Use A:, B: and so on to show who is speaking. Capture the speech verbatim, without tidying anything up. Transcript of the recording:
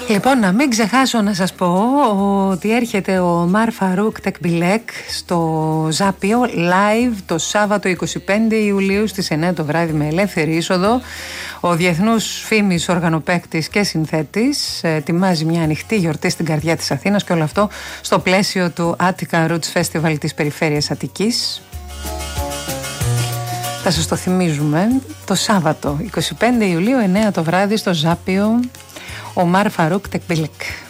A: Λοιπόν, να μην ξεχάσω να σας πω ότι έρχεται ο Ομάρ Φαρούκ Τεκμπιλέκ στο Ζάπιο live το Σάββατο εικοστή πέμπτη Ιουλίου στις εννιά το βράδυ με ελεύθερη είσοδο. Ο διεθνούς φήμης οργανοπαίκτης και συνθέτης ετοιμάζει μια ανοιχτή γιορτή στην καρδιά της Αθήνας και όλο αυτό στο πλαίσιο του Attica Roots Festival της περιφέρειας Αττικής. Θα σας το θυμίζουμε το Σάββατο εικοστή πέμπτη Ιουλίου εννιά το βράδυ στο Ζάπιο, Ομάρ Φαρούκ Τεκμπιλέκ.